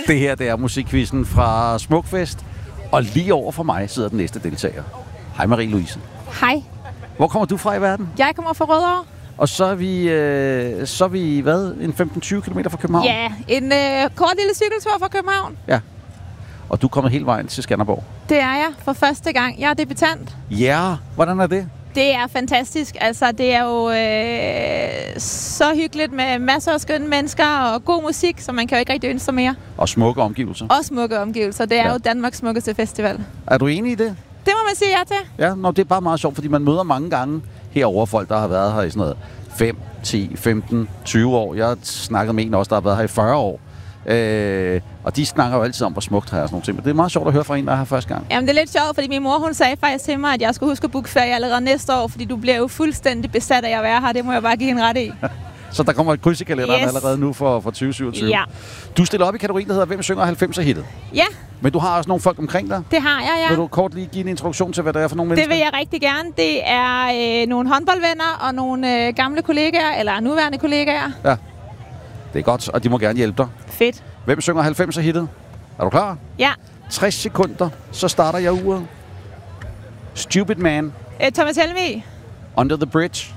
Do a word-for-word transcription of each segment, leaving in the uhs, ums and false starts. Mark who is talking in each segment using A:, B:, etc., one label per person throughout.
A: Det her, det er musikquizzen fra Smukfest. Og lige over for mig sidder den næste deltager. Hej Marie-Louise.
B: Hej.
A: Hvor kommer du fra i verden?
B: Jeg kommer fra Rødovre.
A: Og så er vi, øh, så er vi hvad, en femten til tyve kilometer fra København?
B: Ja, en øh, kort lille cykeltur fra København.
A: Ja. Og du er kommet hele vejen til Skanderborg?
B: Det er jeg for første gang. Jeg er debutant.
A: Ja, hvordan er det?
B: Det er fantastisk. Altså, det er jo øh, så hyggeligt med masser af skønne mennesker og god musik, så man kan jo ikke rigtig ønske sig mere.
A: Og smukke omgivelser.
B: Og smukke omgivelser. Det er ja. jo Danmarks smukkeste festival.
A: Er du enig i det?
B: Det må man sige ja til.
A: Ja, nå, det er bare meget sjovt, fordi man møder mange gange herovre folk, der har været her i sådan noget fem, ti, femten, tyve år. Jeg har snakket med en også, der har været her i fyrre år. Øh, og de snakker jo altid om, hvor smukt her og sådan nogle ting. Men det er meget sjovt at høre fra en, der er her første gang.
B: Jamen, det er lidt sjovt, fordi min mor, hun sagde faktisk til mig, at jeg skulle huske at booke ferie allerede næste år, fordi du bliver jo fuldstændig besat af at være her. Det må jeg bare give hende ret i.
A: Så der kommer et kryds i kalenderen
B: Yes.
A: allerede nu for, for tyve syvogtyve.
B: Ja.
A: Du stiller op i kategorien, der hedder Hvem synger halvfemser-hittet?
B: Ja,
A: Men du har også nogle folk omkring dig.
B: det har jeg, ja.
A: Vil du kort lige give en introduktion til, hvad det er for nogle
B: Det
A: mennesker?
B: vil jeg rigtig gerne. Det er øh, nogle håndboldvenner og nogle øh, gamle kollegaer, eller nuværende kollegaer.
A: Ja, det er godt, og de må gerne hjælpe dig.
B: Fedt.
A: Hvem synger halvfemser-hittet? Er du klar?
B: Ja.
A: tres sekunder, så starter jeg uret. Stupid Man,
B: Øh, Thomas Helmig.
A: Under the Bridge.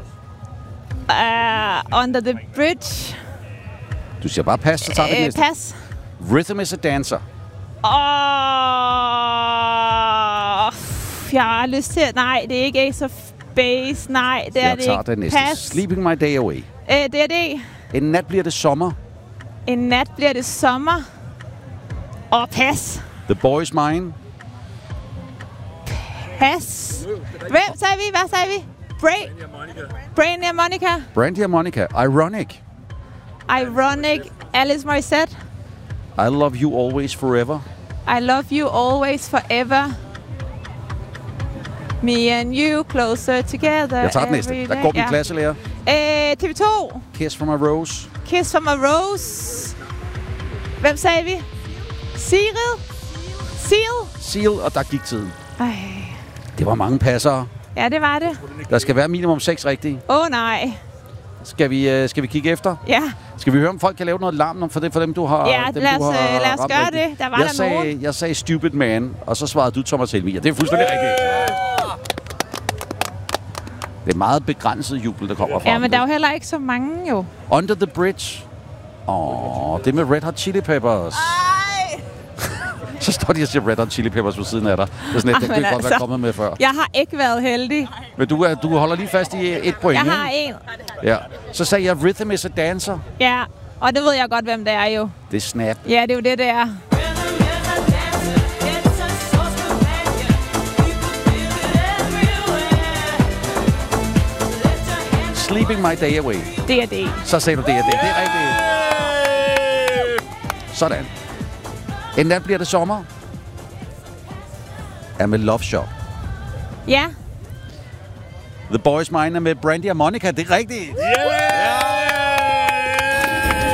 B: Uh, under the Bridge.
A: Du siger bare pas, så tager vi
B: Øh,
A: næste.
B: pas.
A: Rhythm is a Dancer.
B: Åh, jeg har lyst til at... Nej, det er ikke Ace of Base. Nej, det er
A: Jeg
B: det
A: tager
B: ikke.
A: det næste.
B: Pas.
A: Sleeping My Day Away.
B: Øh, det er det.
A: En nat bliver det sommer.
B: En nat bliver det sommer. Og pas.
A: The Boy's Mine.
B: Pas. Hvem sagde vi? Hvad sagde vi? Brain. Brain og Monica.
A: Brandy og Monica. Ironic.
B: Ironic. Alice Morissette.
A: I Love You Always Forever.
B: I love you always forever. Me and you closer together.
A: Jeg tager den næste.
B: every
A: Der
B: day.
A: går min
B: Ja.
A: klasselærer.
B: Øh, T V to.
A: Kiss from a Rose.
B: Kiss from a Rose. Hvem sagde vi? Sigrid? Seal?
A: Seal, og der gik tiden.
B: Ej.
A: Det var mange passere.
B: Ja, det var det.
A: Der skal være minimum seks rigtige.
B: Åh oh, nej.
A: Skal vi, uh, skal vi kigge efter?
B: Ja,
A: Skal vi høre, om folk kan lave noget larm for det for dem, du har
B: ja
A: dem,
B: lad, os,
A: du har
B: øh, lad os
A: ramt
B: gøre
A: rigtigt?
B: det. Der var
A: jeg
B: der
A: sagde,
B: nogen.
A: Jeg sagde Stupid Man, og så svarede du Thomas Helmig, og det er fuldstændig rigtigt. Det er meget begrænset jubel, der kommer fra.
B: Ja, men der er jo heller ikke så mange jo.
A: Under the Bridge. Åh, det med Red Hot Chili Peppers.
B: Ej!
A: Så står de og siger Red Hot Chili Peppers ved siden af dig. Det er sådan et, det
B: Ej,
A: kunne
B: men
A: godt være
B: altså.
A: kommet med før.
B: Jeg har ikke været heldig.
A: Men du, er, du holder lige fast i et point,
B: Jeg har
A: ikke?
B: en.
A: Ja. Så sagde jeg Rhythm is a Dancer.
B: Ja, og det ved jeg godt, hvem det er jo.
A: Det er Snap.
B: Ja, det er jo det, det er.
A: Sleeping My Day Away.
B: Det er det.
A: Så sagde du det, det. Det er rigtigt. Sådan. En nat bliver det sommer. Er med Love Shop.
B: Ja.
A: The Boys Mine er med Brandy og Monica. Det er rigtigt.
C: Yeah!